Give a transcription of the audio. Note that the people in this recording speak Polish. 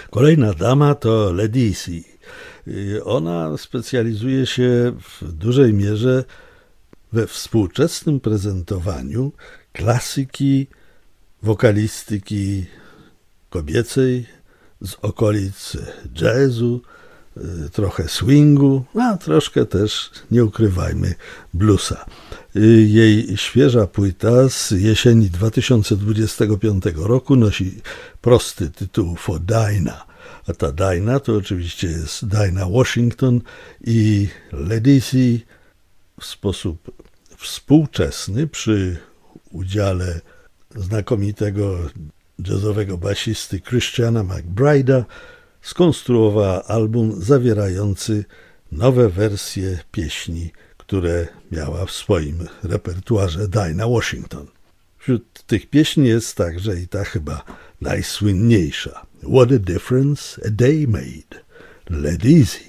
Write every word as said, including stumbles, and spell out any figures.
Kolejna dama to Ledisi. Ona specjalizuje się w dużej mierze we współczesnym prezentowaniu klasyki wokalistyki kobiecej z okolic jazzu, trochę swingu, a troszkę też, nie ukrywajmy, bluesa. Jej świeża płyta z jesieni dwa tysiące dwudziestego piątego roku nosi prosty tytuł For Dinah. A ta Dinah to oczywiście jest Dinah Washington i Ledisi w sposób współczesny przy udziale znakomitego jazzowego basisty Christiana McBride'a skonstruowała album zawierający nowe wersje pieśni, które miała w swoim repertuarze Dinah Washington. Wśród tych pieśni jest także i ta chyba najsłynniejsza. What a difference a day made. Ledisi.